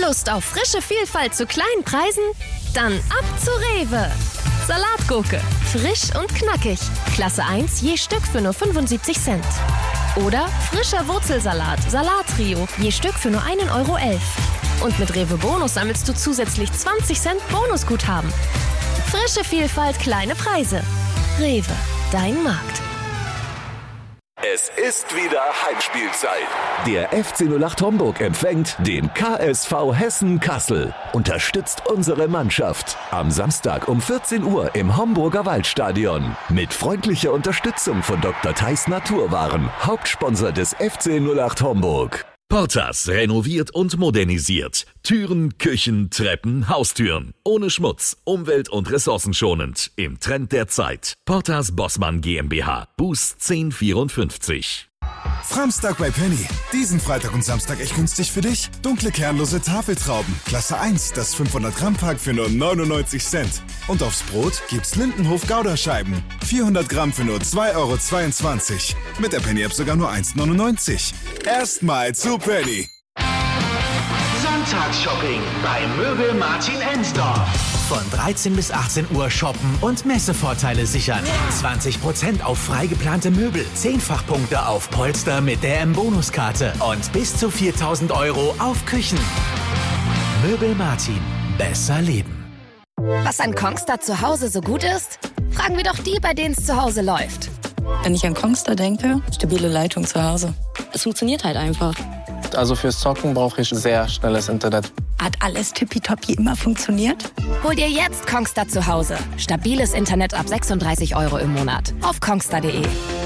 Lust auf frische Vielfalt zu kleinen Preisen? Dann ab zu Rewe. Salatgurke, frisch und knackig. Klasse 1 je Stück für nur 75 Cent. Oder frischer Wurzelsalat, Salattrio, je Stück für nur 1,11 Euro. Und mit Rewe Bonus sammelst du zusätzlich 20 Cent Bonusguthaben. Frische Vielfalt, kleine Preise. Rewe, dein Markt. Es ist wieder Heimspielzeit. Der FC 08 Homburg empfängt den KSV Hessen Kassel. Unterstützt unsere Mannschaft. Am Samstag um 14 Uhr im Homburger Waldstadion. Mit freundlicher Unterstützung von Dr. Theis Naturwaren, Hauptsponsor des FC 08 Homburg. Portas renoviert und modernisiert. Türen, Küchen, Treppen, Haustüren. Ohne Schmutz, umwelt- und ressourcenschonend. Im Trend der Zeit. Portas Bossmann GmbH. Buß 1054. Framstag bei Penny. Diesen Freitag und Samstag echt günstig für dich. Dunkle kernlose Tafeltrauben. Klasse 1, das 500 Gramm Pack für nur 99 Cent. Und aufs Brot gibt's Lindenhof Gouda-Scheiben. 400 Gramm für nur 2,22 €. Mit der Penny-App sogar nur 1,99 €. Erstmal zu Penny. Sonntagsshopping bei Möbel Martin Ensdorf. Von 13 bis 18 Uhr shoppen und Messevorteile sichern. 20% auf frei geplante Möbel, 10-fach-Punkte auf Polster mit der M-Bonuskarte und bis zu 4.000 € auf Küchen. Möbel Martin. Besser leben. Was an Kongstar zu Hause so gut ist? Fragen wir doch die, bei denen es zu Hause läuft. Wenn ich an Kongstar denke, stabile Leitung zu Hause. Es funktioniert halt einfach. Also fürs Zocken brauche ich sehr schnelles Internet. Hat alles tippitoppi immer funktioniert? Hol dir jetzt Kongstar zu Hause. Stabiles Internet ab 36 € im Monat. Auf kongstar.de.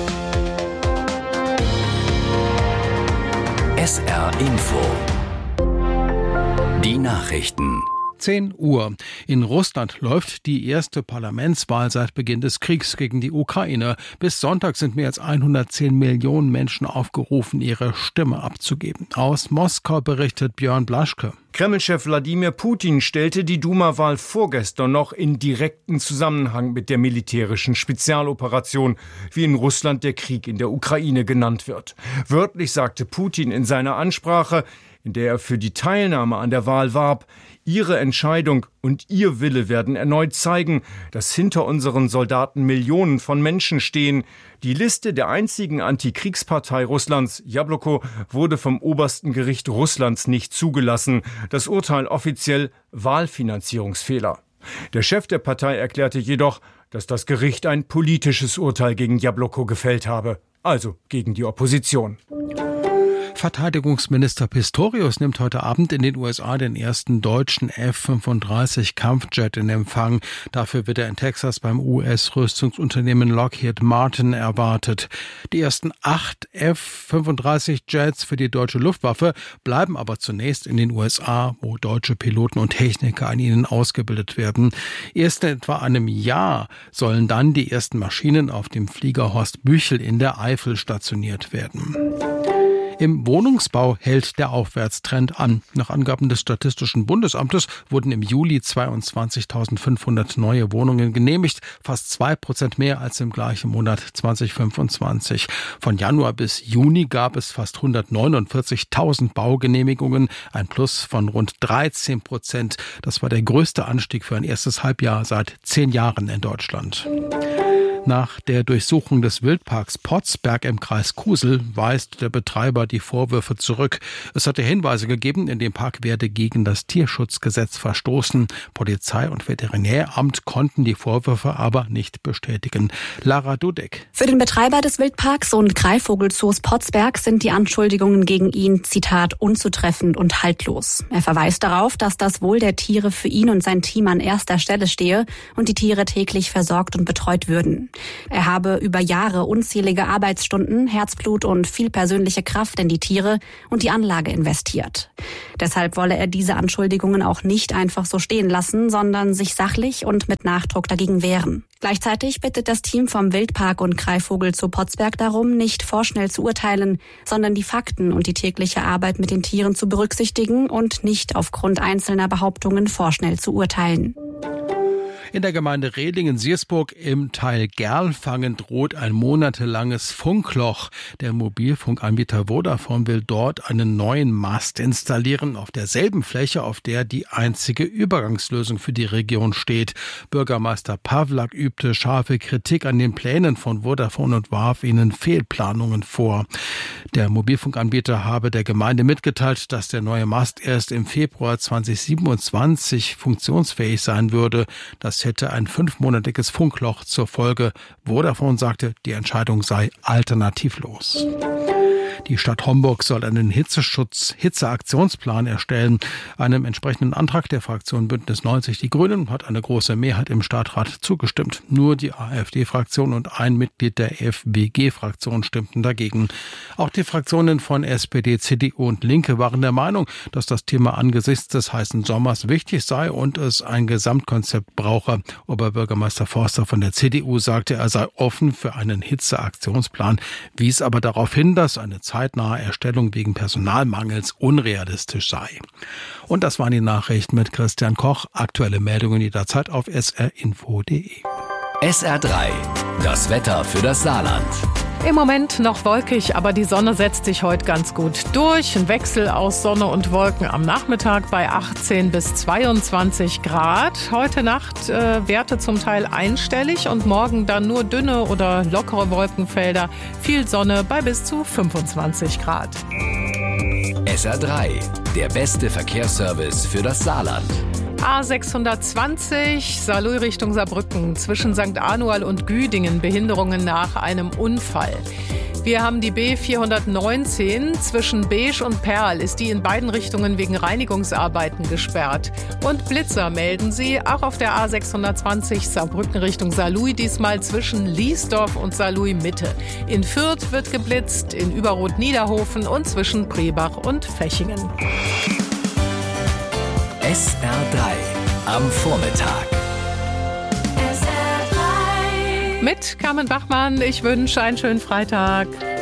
SR Info. Die Nachrichten. 10 Uhr. In Russland läuft die erste Parlamentswahl seit Beginn des Kriegs gegen die Ukraine. Bis Sonntag sind mehr als 110 Millionen Menschen aufgerufen, ihre Stimme abzugeben. Aus Moskau berichtet Björn Blaschke. Kreml-Chef Wladimir Putin stellte die Duma-Wahl vorgestern noch in direkten Zusammenhang mit der militärischen Spezialoperation, wie in Russland der Krieg in der Ukraine genannt wird. Wörtlich sagte Putin in seiner Ansprache, in der er für die Teilnahme an der Wahl warb: Ihre Entscheidung und Ihr Wille werden erneut zeigen, dass hinter unseren Soldaten Millionen von Menschen stehen. Die Liste der einzigen Antikriegspartei Russlands, Jabloko, wurde vom obersten Gericht Russlands nicht zugelassen. Das Urteil offiziell Wahlfinanzierungsfehler. Der Chef der Partei erklärte jedoch, dass das Gericht ein politisches Urteil gegen Jabloko gefällt habe, also gegen die Opposition. Verteidigungsminister Pistorius nimmt heute Abend in den USA den ersten deutschen F-35 Kampfjet in Empfang. Dafür wird er in Texas beim US-Rüstungsunternehmen Lockheed Martin erwartet. Die ersten 8 F-35 Jets für die deutsche Luftwaffe bleiben aber zunächst in den USA, wo deutsche Piloten und Techniker an ihnen ausgebildet werden. Erst in etwa einem Jahr sollen dann die ersten Maschinen auf dem Flieger Horst Büchel in der Eifel stationiert werden. Im Wohnungsbau hält der Aufwärtstrend an. Nach Angaben des Statistischen Bundesamtes wurden im Juli 22.500 neue Wohnungen genehmigt, fast 2% mehr als im gleichen Monat 2025. Von Januar bis Juni gab es fast 149.000 Baugenehmigungen, ein Plus von rund 13%. Das war der größte Anstieg für ein erstes Halbjahr seit 10 Jahren in Deutschland. Nach der Durchsuchung des Wildparks Potsberg im Kreis Kusel weist der Betreiber die Vorwürfe zurück. Es hatte Hinweise gegeben, in dem Park werde gegen das Tierschutzgesetz verstoßen. Polizei und Veterinäramt konnten die Vorwürfe aber nicht bestätigen. Lara Dudek. Für den Betreiber des Wildparks und Greifvogelzoos Potsberg sind die Anschuldigungen gegen ihn, Zitat, unzutreffend und haltlos. Er verweist darauf, dass das Wohl der Tiere für ihn und sein Team an erster Stelle stehe und die Tiere täglich versorgt und betreut würden. Er habe über Jahre unzählige Arbeitsstunden, Herzblut und viel persönliche Kraft in die Tiere und die Anlage investiert. Deshalb wolle er diese Anschuldigungen auch nicht einfach so stehen lassen, sondern sich sachlich und mit Nachdruck dagegen wehren. Gleichzeitig bittet das Team vom Wildpark und Greifvogelzoo Potsberg darum, nicht vorschnell zu urteilen, sondern die Fakten und die tägliche Arbeit mit den Tieren zu berücksichtigen und nicht aufgrund einzelner Behauptungen vorschnell zu urteilen. In der Gemeinde Redlingen-Siersburg im Teil Gerlfangen droht ein monatelanges Funkloch. Der Mobilfunkanbieter Vodafone will dort einen neuen Mast installieren, auf derselben Fläche, auf der die einzige Übergangslösung für die Region steht. Bürgermeister Pawlak übte scharfe Kritik an den Plänen von Vodafone und warf ihnen Fehlplanungen vor. Der Mobilfunkanbieter habe der Gemeinde mitgeteilt, dass der neue Mast erst im Februar 2027 funktionsfähig sein würde. Das hätte ein 5-monatiges Funkloch zur Folge. Vodafone sagte, die Entscheidung sei alternativlos. Die Stadt Homburg soll einen Hitzeaktionsplan erstellen. Einem entsprechenden Antrag der Fraktion Bündnis 90 Die Grünen hat eine große Mehrheit im Stadtrat zugestimmt. Nur die AfD-Fraktion und ein Mitglied der FWG-Fraktion stimmten dagegen. Auch die Fraktionen von SPD, CDU und Linke waren der Meinung, dass das Thema angesichts des heißen Sommers wichtig sei und es ein Gesamtkonzept brauche. Oberbürgermeister Forster von der CDU sagte, er sei offen für einen Hitzeaktionsplan, wies aber darauf hin, dass eine zeitnahe Erstellung wegen Personalmangels unrealistisch sei. Und das waren die Nachrichten mit Christian Koch. Aktuelle Meldungen jederzeit auf srinfo.de. SR3, das Wetter für das Saarland. Im Moment noch wolkig, aber die Sonne setzt sich heute ganz gut durch. Ein Wechsel aus Sonne und Wolken am Nachmittag bei 18 bis 22 Grad. Heute Nacht Werte zum Teil einstellig und morgen dann nur dünne oder lockere Wolkenfelder. Viel Sonne bei bis zu 25 Grad. SR3, der beste Verkehrsservice für das Saarland. A620, Saarlouis Richtung Saarbrücken, zwischen St. Anual und Güdingen, Behinderungen nach einem Unfall. Wir haben die B419, zwischen Beesch und Perl ist die in beiden Richtungen wegen Reinigungsarbeiten gesperrt. Und Blitzer melden sie, auch auf der A620 Saarbrücken Richtung Saarlouis, diesmal zwischen Liesdorf und Saarlouis Mitte. In Fürth wird geblitzt, in Überroth-Niederhofen und zwischen Brebach und Fechingen. SR3 am Vormittag. SR3 mit Carmen Bachmann. Ich wünsche einen schönen Freitag.